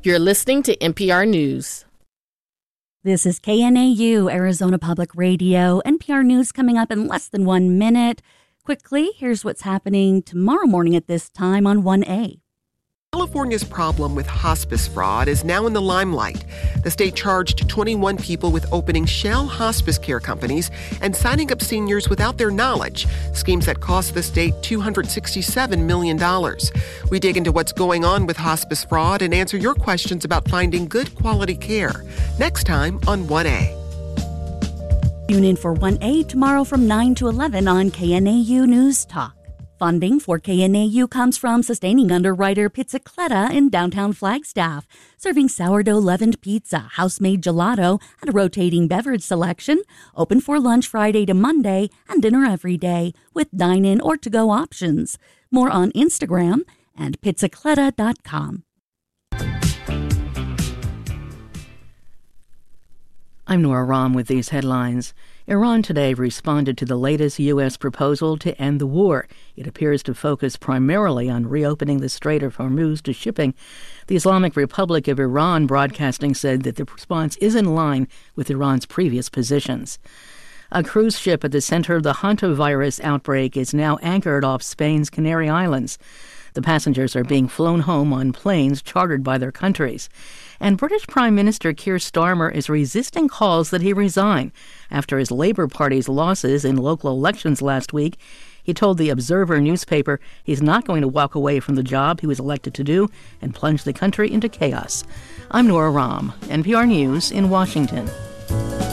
You're listening to NPR News. This is KNAU, Arizona Public Radio. NPR News coming up in less than 1 minute. Quickly, here's what's happening tomorrow morning at this time on 1A. California's problem with hospice fraud is now in the limelight. The state charged 21 people with opening shell hospice care companies and signing up seniors without their knowledge, schemes that cost the state $267 million. We dig into what's going on with hospice fraud and answer your questions about finding good quality care. Next time on 1A. Tune in for 1A tomorrow from 9 to 11 on KNAU News Talk. Funding for KNAU comes from sustaining underwriter Pizzicletta in downtown Flagstaff, serving sourdough leavened pizza, house-made gelato, and a rotating beverage selection, open for lunch Friday to Monday and dinner every day with dine-in or to-go options. More on Instagram and pizzicletta.com. I'm Nora Rahm with these headlines. Iran today responded to the latest U.S. proposal to end the war. It appears to focus primarily on reopening the Strait of Hormuz to shipping. The Islamic Republic of Iran broadcasting said that the response is in line with Iran's previous positions. A cruise ship at the center of the hantavirus outbreak is now anchored off Spain's Canary Islands. The passengers are being flown home on planes chartered by their countries. And British Prime Minister Keir Starmer is resisting calls that he resign after his Labour Party's losses in local elections last week. He told the Observer newspaper he's not going to walk away from the job he was elected to do and plunge the country into chaos. I'm Nora Rahm, NPR News in Washington.